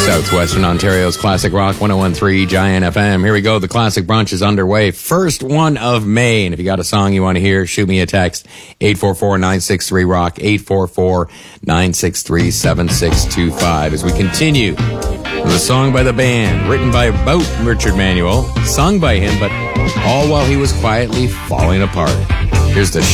Southwestern Ontario's Classic Rock 101.3 Giant FM. Here we go. The Classic Brunch is underway. First one of May. And if you got a song you want to hear, shoot me a text. 844-963-ROCK. 844-963-7625. As we continue with a song by the band, written by about Richard Manuel, sung by him, but all while he was quietly falling apart. Here's the